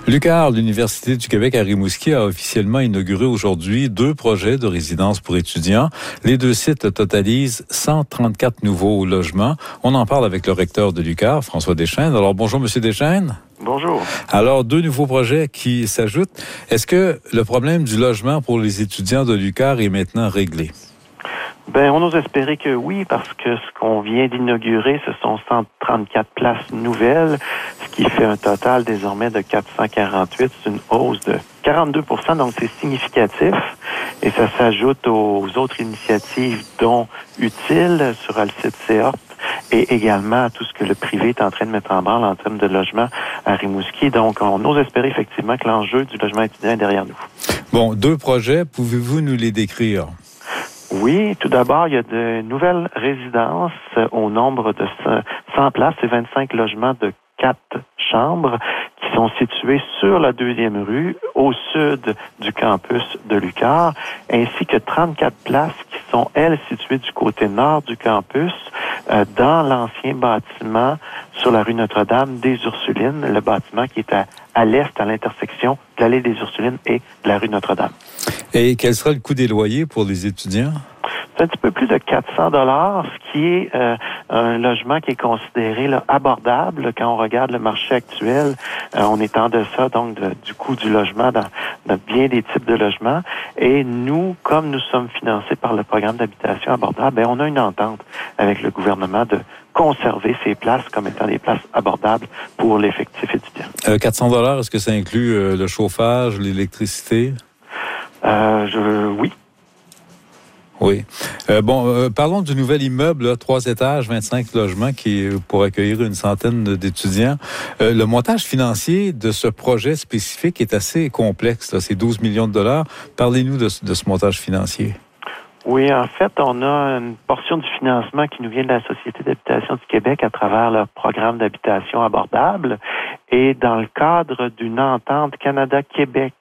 L'UQAR, l'Université du Québec à Rimouski, a officiellement inauguré aujourd'hui 2 projets de résidence pour étudiants. Les 2 sites totalisent 134 nouveaux logements. On en parle avec le recteur de l'UQAR, François Deschênes. Alors, bonjour, Monsieur Deschênes. Bonjour. Alors, 2 nouveaux projets qui s'ajoutent. Est-ce que le problème du logement pour les étudiants de l'UQAR est maintenant réglé? On ose espérer que oui, parce que ce qu'on vient d'inaugurer, ce sont 134 places nouvelles, ce qui fait un total désormais de 448. C'est une hausse de 42%, donc c'est significatif. Et ça s'ajoute aux autres initiatives, dont Utile sur Alcide-CA, et également à tout ce que le privé est en train de mettre en branle en termes de logement à Rimouski. Donc, on ose espérer effectivement que l'enjeu du logement étudiant est derrière nous. Bon, 2 projets, pouvez-vous nous les décrire? Oui, tout d'abord, il y a de nouvelles résidences au nombre de 100 places et 25 logements de 4 chambres qui sont situés sur la 2e rue, au sud du campus de l'UQAR, ainsi que 34 places qui sont, elles, situées du côté nord du campus, dans l'ancien bâtiment sur la rue Notre-Dame des Ursulines, le bâtiment qui est à l'est, à l'intersection de l'allée des Ursulines et de la rue Notre-Dame. Et quel sera le coût des loyers pour les étudiants? C'est un petit peu plus de 400 $, ce qui est un logement qui est considéré là, abordable quand on regarde le marché actuel. On est en deçà donc du coût du logement dans bien des types de logements. Et nous, comme nous sommes financés par le programme d'habitation abordable, on a une entente avec le gouvernement de conserver ces places comme étant des places abordables pour l'effectif étudiant. 400 $, est-ce que ça inclut le chauffage, l'électricité? Oui. Oui. Parlons du nouvel immeuble, là, 3 étages, 25 logements, qui est pour accueillir une centaine d'étudiants. Le montage financier de ce projet spécifique est assez complexe, là, c'est 12 millions de $. Parlez-nous de ce montage financier. Oui, en fait, on a une portion du financement qui nous vient de la Société d'habitation du Québec à travers leur programme d'habitation abordable. Et dans le cadre d'une entente Canada-Québec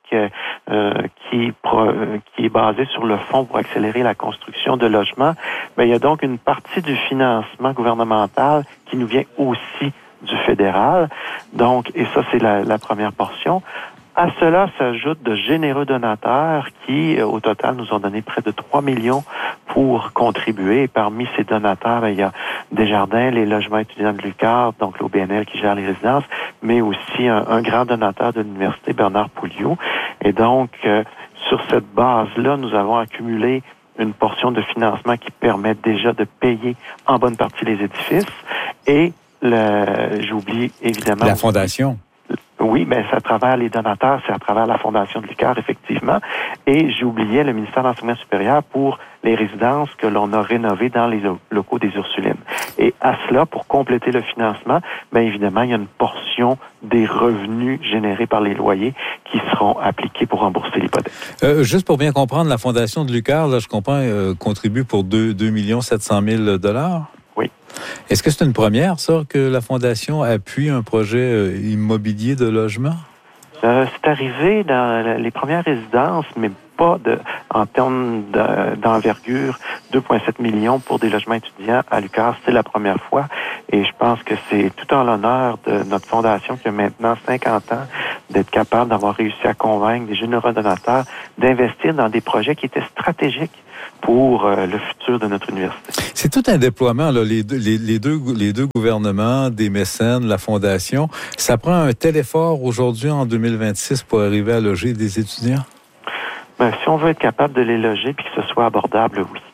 qui est basée sur le Fonds pour accélérer la construction de logements, il y a donc une partie du financement gouvernemental qui nous vient aussi du fédéral. Donc, et ça, c'est la première portion. À cela s'ajoutent de généreux donateurs qui, au total, nous ont donné près de 3 millions pour contribuer. Et parmi ces donateurs, il y a Desjardins, les logements étudiants de l'UQAR, donc l'OBNL qui gère les résidences, mais aussi un grand donateur de l'université, Bernard Pouliot. Et donc, sur cette base-là, nous avons accumulé une portion de financement qui permet déjà de payer en bonne partie les édifices. Et j'oublie évidemment... La fondation. Oui, c'est à travers les donateurs, c'est à travers la Fondation de l'UQAR, effectivement. Et j'oubliais le ministère de l'Enseignement supérieur pour les résidences que l'on a rénovées dans les locaux des Ursulines. Et à cela, pour compléter le financement, évidemment, il y a une portion des revenus générés par les loyers qui seront appliqués pour rembourser l'hypothèque. Juste pour bien comprendre, la Fondation de l'UQAR, là, je comprends, contribue pour 2 700 000 $. Oui. Est-ce que c'est une première, ça, que la Fondation appuie un projet immobilier de logement? C'est arrivé dans les premières résidences, mais pas en termes d'envergure, 2,7 millions pour des logements étudiants à l'UQAR. C'est la première fois. Et je pense que c'est tout en l'honneur de notre fondation qui a maintenant 50 ans d'être capable d'avoir réussi à convaincre des généreux donateurs d'investir dans des projets qui étaient stratégiques pour le futur de notre université. C'est tout un déploiement, là, les deux gouvernements, des mécènes, la Fondation. Ça prend un tel effort aujourd'hui, en 2026, pour arriver à loger des étudiants? Si on veut être capable de les loger puis que ce soit abordable, oui.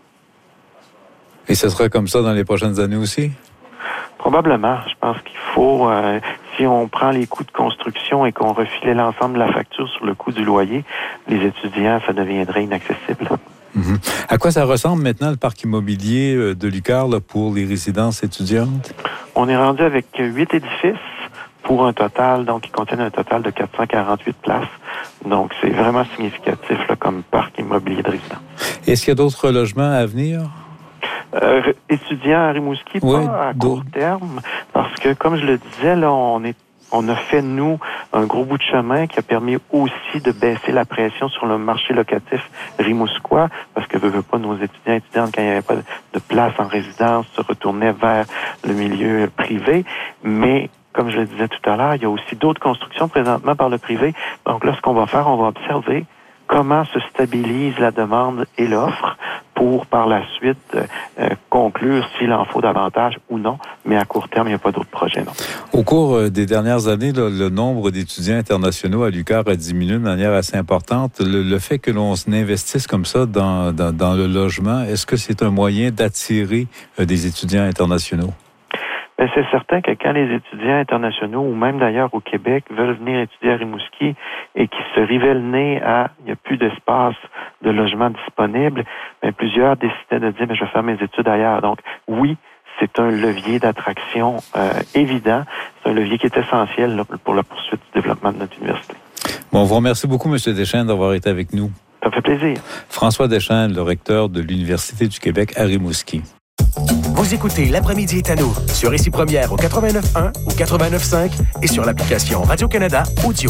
Et ce sera comme ça dans les prochaines années aussi? Probablement. Je pense qu'il faut, si on prend les coûts de construction et qu'on refilait l'ensemble de la facture sur le coût du loyer, les étudiants, ça deviendrait inaccessible. Mm-hmm. À quoi ça ressemble maintenant le parc immobilier de l'UQAR là, pour les résidences étudiantes? On est rendu avec 8 édifices pour un total, donc qui contiennent un total de 448 places. Donc, c'est vraiment significatif là, comme parc immobilier de résidence. Est-ce qu'il y a d'autres logements à venir? Étudiants à Rimouski, oui, pas à court terme, parce que, comme je le disais, là, on a fait, nous, un gros bout de chemin qui a permis aussi de baisser la pression sur le marché locatif rimouskois, parce que veut pas nos étudiants et étudiantes, quand il n'y avait pas de place en résidence, se retournaient vers le milieu privé. Mais comme je le disais tout à l'heure, il y a aussi d'autres constructions présentement par le privé. Donc là, ce qu'on va faire, on va observer comment se stabilise la demande et l'offre pour, par la suite, conclure s'il en faut davantage ou non. Mais à court terme, il n'y a pas d'autres projets, non. Au cours des dernières années, là, le nombre d'étudiants internationaux à l'UQAR a diminué de manière assez importante. Le fait que l'on investisse comme ça dans le logement, est-ce que c'est un moyen d'attirer des étudiants internationaux? Bien, c'est certain que quand les étudiants internationaux, ou même d'ailleurs au Québec, veulent venir étudier à Rimouski et qui se rivellent le nez à il n'y a plus d'espace de logement disponible, bien, plusieurs décidaient de dire, mais je vais faire mes études ailleurs. Donc, oui, c'est un levier d'attraction évident. C'est un levier qui est essentiel là, pour la poursuite du développement de notre université. Bon, on vous remercie beaucoup, M. Deschênes, d'avoir été avec nous. Ça me fait plaisir. François Deschênes, le recteur de l'Université du Québec à Rimouski. Vous écoutez L'après-midi est à nous sur Ici Première au 89.1, au 89.5 et sur l'application Radio-Canada Audio.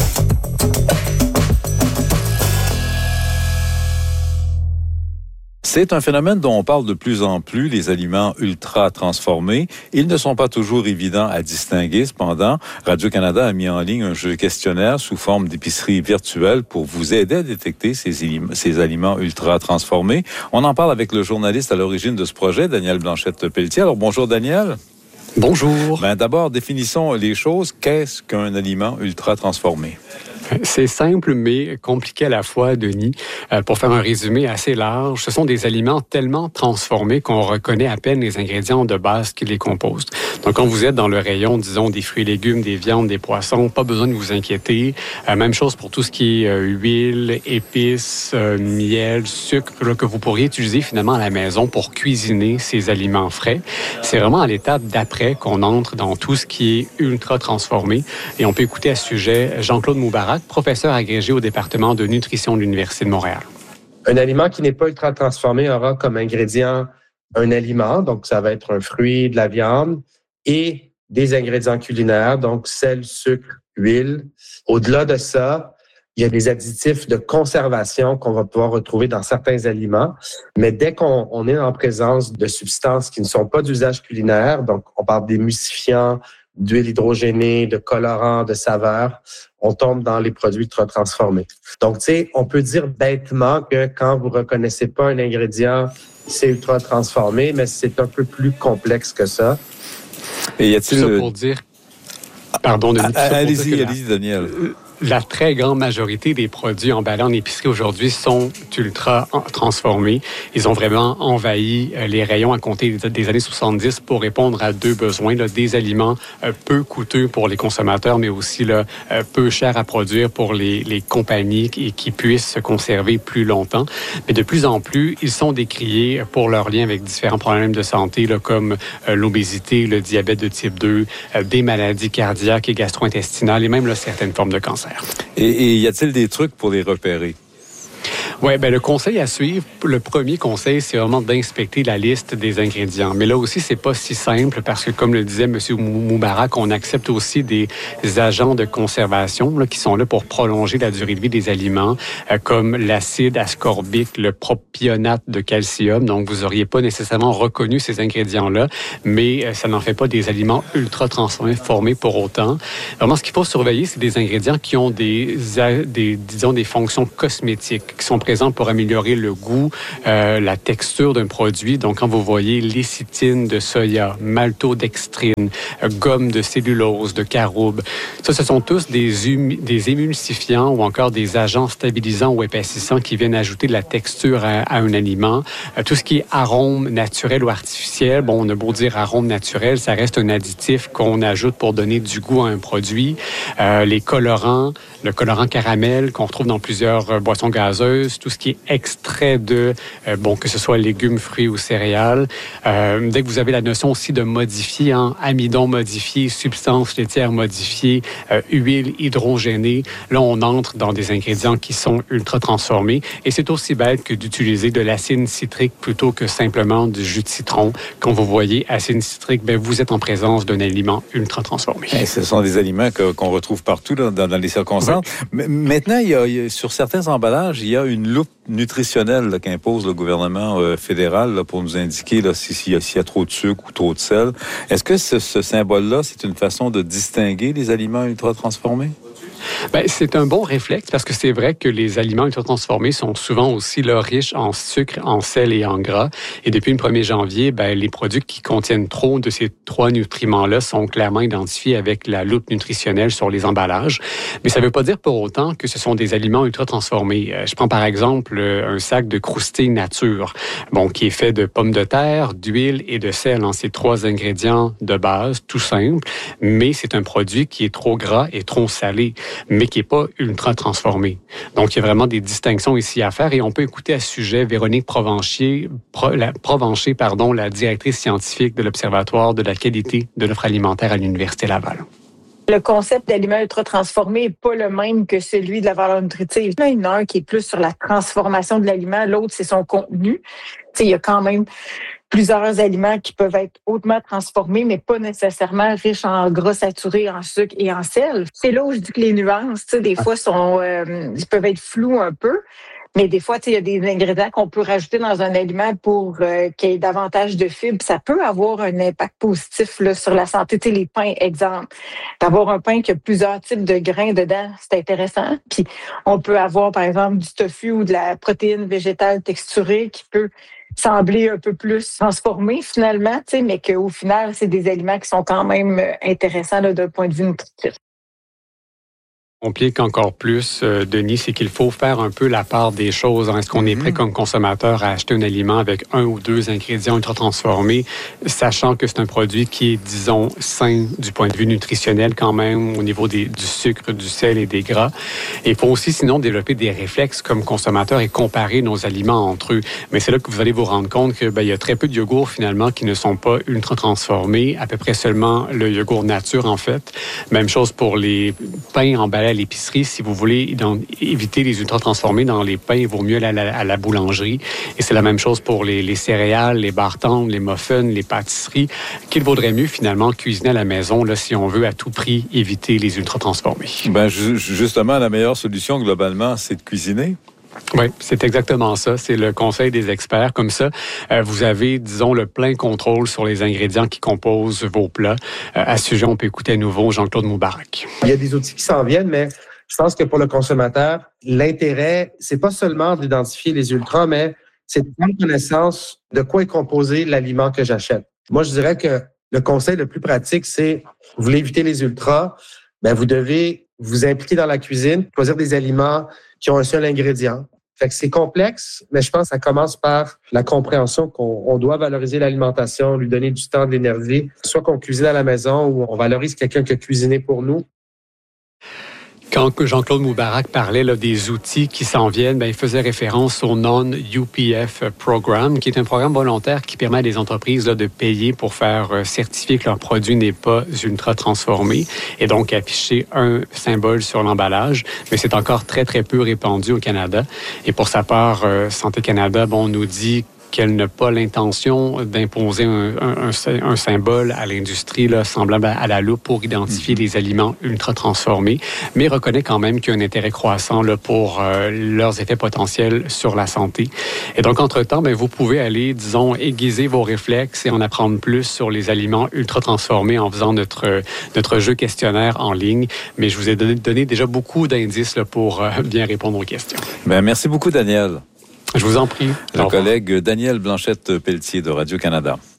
C'est un phénomène dont on parle de plus en plus, les aliments ultra transformés. Ils ne sont pas toujours évidents à distinguer. Cependant, Radio-Canada a mis en ligne un jeu questionnaire sous forme d'épicerie virtuelle pour vous aider à détecter ces aliments ultra transformés. On en parle avec le journaliste à l'origine de ce projet, Daniel Blanchette-Pelletier. Alors, bonjour Daniel. Bonjour. D'abord, définissons les choses. Qu'est-ce qu'un aliment ultra transformé? C'est simple, mais compliqué à la fois, Denis. Pour faire un résumé assez large, ce sont des aliments tellement transformés qu'on reconnaît à peine les ingrédients de base qui les composent. Donc, quand vous êtes dans le rayon, disons, des fruits et légumes, des viandes, des poissons, pas besoin de vous inquiéter. Même chose pour tout ce qui est huile, épices, miel, sucre, là, que vous pourriez utiliser finalement à la maison pour cuisiner ces aliments frais. C'est vraiment à l'étape d'après qu'on entre dans tout ce qui est ultra transformé. Et on peut écouter à ce sujet Jean-Claude Moubarak, professeur agrégé au département de nutrition de l'Université de Montréal. Un aliment qui n'est pas ultra transformé aura comme ingrédient un aliment, donc ça va être un fruit, de la viande, et des ingrédients culinaires, donc sel, sucre, huile. Au-delà de ça, il y a des additifs de conservation qu'on va pouvoir retrouver dans certains aliments, mais dès qu'on est en présence de substances qui ne sont pas d'usage culinaire, donc on parle d'émulsifiants, d'huile hydrogénée, de colorants, de saveurs, on tombe dans les produits ultra transformés. Donc, tu sais, on peut dire bêtement que quand vous reconnaissez pas un ingrédient, c'est ultra transformé, mais c'est un peu plus complexe que ça. Et y a-t-il... Tout ça pour dire... Pardon, Denis. Allez-y, Daniel. La très grande majorité des produits emballés en épicerie aujourd'hui sont ultra transformés. Ils ont vraiment envahi les rayons à compter des années 70 pour répondre à deux besoins, là, des aliments peu coûteux pour les consommateurs, mais aussi là, peu chers à produire pour les compagnies qui puissent se conserver plus longtemps. Mais de plus en plus, ils sont décriés pour leur lien avec différents problèmes de santé, là, comme l'obésité, le diabète de type 2, des maladies cardiaques et gastro-intestinales et même là, certaines formes de cancer. Et y a-t-il des trucs pour les repérer? Oui, le conseil à suivre, le premier conseil, c'est vraiment d'inspecter la liste des ingrédients. Mais là aussi, c'est pas si simple parce que, comme le disait M. Moubarak, on accepte aussi des agents de conservation là, qui sont là pour prolonger la durée de vie des aliments, comme l'acide ascorbique, le propionate de calcium. Donc, vous auriez pas nécessairement reconnu ces ingrédients-là, mais ça n'en fait pas des aliments ultra transformés pour autant. Vraiment, ce qu'il faut surveiller, c'est des ingrédients qui ont des fonctions cosmétiques, qui sont présents pour améliorer le goût, la texture d'un produit. Donc, quand vous voyez lécithine de soya, maltodextrine, gomme de cellulose, de caroube, ça, ce sont tous des émulsifiants ou encore des agents stabilisants ou épaississants qui viennent ajouter de la texture à un aliment. Tout ce qui est arôme naturel ou artificiel, bon, on a beau dire arôme naturel, ça reste un additif qu'on ajoute pour donner du goût à un produit. Les colorants, le colorant caramel qu'on retrouve dans plusieurs boissons gazeuses, tout ce qui est extrait de, que ce soit légumes, fruits ou céréales. Dès que vous avez la notion aussi de modifier, amidon modifié, substances laitières modifiées, huile hydrogénée, là, on entre dans des ingrédients qui sont ultra transformés. Et c'est aussi bête que d'utiliser de l'acide citrique plutôt que simplement du jus de citron. Quand vous voyez acide citrique, vous êtes en présence d'un aliment ultra transformé. Et ce sont des aliments qu'on retrouve partout là, dans les circonstances. Oui. Maintenant, il y a, sur certains emballages, il y a une une loupe nutritionnelle là, qu'impose le gouvernement fédéral là, pour nous indiquer là, s'il y a trop de sucre ou trop de sel. Est-ce que ce symbole-là, c'est une façon de distinguer les aliments ultra-transformés? Bien, c'est un bon réflexe parce que c'est vrai que les aliments ultra-transformés sont souvent aussi là, riches en sucre, en sel et en gras. Et depuis le 1er janvier, bien, les produits qui contiennent trop de ces 3 nutriments-là sont clairement identifiés avec la loupe nutritionnelle sur les emballages. Mais ça ne veut pas dire pour autant que ce sont des aliments ultra-transformés. Je prends par exemple un sac de croustilles nature, bon, qui est fait de pommes de terre, d'huile et de sel. Hein, ces 3 ingrédients de base, tout simple, mais c'est un produit qui est trop gras et trop salé, mais qui n'est pas ultra transformé. Donc, il y a vraiment des distinctions ici à faire et on peut écouter à ce sujet Véronique Provencher, la directrice scientifique de l'Observatoire de la qualité de l'offre alimentaire à l'Université Laval. Le concept d'aliment ultra-transformé n'est pas le même que celui de la valeur nutritive. Il y en a un qui est plus sur la transformation de l'aliment, l'autre, c'est son contenu. Il y a quand même plusieurs aliments qui peuvent être hautement transformés, mais pas nécessairement riches en gras saturés, en sucre et en sel. C'est là où je dis que les nuances, des fois, ils peuvent être floues un peu. Mais des fois, il y a des ingrédients qu'on peut rajouter dans un aliment pour qu'il y ait davantage de fibres. Ça peut avoir un impact positif là, sur la santé. Les pains, exemple. D'avoir un pain qui a plusieurs types de grains dedans, c'est intéressant. Puis on peut avoir, par exemple, du tofu ou de la protéine végétale texturée qui peut sembler un peu plus transformé finalement, mais qu'au final, c'est des aliments qui sont quand même intéressants là, d'un point de vue nutritif. Complique encore plus, Denis, c'est qu'il faut faire un peu la part des choses. Est-ce qu'on est prêt comme consommateur à acheter un aliment avec 1 ou 2 ingrédients ultra-transformés, sachant que c'est un produit qui est, disons, sain du point de vue nutritionnel quand même, au niveau du sucre, du sel et des gras. Et il faut aussi, sinon, développer des réflexes comme consommateur et comparer nos aliments entre eux. Mais c'est là que vous allez vous rendre compte que il y a très peu de yogourts, finalement, qui ne sont pas ultra-transformés, à peu près seulement le yogourt nature, en fait. Même chose pour les pains emballés à l'épicerie. Si vous voulez éviter les ultra-transformés dans les pains, il vaut mieux aller à la boulangerie. Et c'est la même chose pour les céréales, les barres tendres, les muffins, les pâtisseries, qu'il vaudrait mieux finalement cuisiner à la maison là, si on veut à tout prix éviter les ultra-transformés. Ben, justement, la meilleure solution globalement, c'est de cuisiner. Oui, c'est exactement ça. C'est le conseil des experts. Comme ça, vous avez, disons, le plein contrôle sur les ingrédients qui composent vos plats. À ce sujet, on peut écouter à nouveau Jean-Claude Moubarak. Il y a des outils qui s'en viennent, mais je pense que pour le consommateur, l'intérêt, c'est pas seulement d'identifier les ultras, mais c'est de prendre connaissance de quoi est composé l'aliment que j'achète. Moi, je dirais que le conseil le plus pratique, c'est, vous voulez éviter les ultras, ben vous devez vous impliquer dans la cuisine, choisir des aliments qui ont un seul ingrédient. Fait que c'est complexe, mais je pense que ça commence par la compréhension qu'on doit valoriser l'alimentation, lui donner du temps, de l'énergie, soit qu'on cuisine à la maison ou on valorise quelqu'un qui a cuisiné pour nous. Quand Jean-Claude Moubarak parlait là, des outils qui s'en viennent, il faisait référence au Non-UPF Programme, qui est un programme volontaire qui permet à des entreprises là, de payer pour faire certifier que leur produit n'est pas ultra-transformé et donc afficher un symbole sur l'emballage. Mais c'est encore très, très peu répandu au Canada. Et pour sa part, Santé Canada, nous dit qu'elle n'a pas l'intention d'imposer un symbole à l'industrie là, semblable à la loupe pour identifier les aliments ultra-transformés, mais reconnaît quand même qu'il y a un intérêt croissant là, pour leurs effets potentiels sur la santé. Et donc, entre-temps, vous pouvez aller, disons, aiguiser vos réflexes et en apprendre plus sur les aliments ultra-transformés en faisant notre jeu questionnaire en ligne. Mais je vous ai donné déjà beaucoup d'indices là, pour bien répondre aux questions. Merci beaucoup, Daniel. Je vous en prie. Le collègue Daniel Blanchette-Pelletier de Radio-Canada.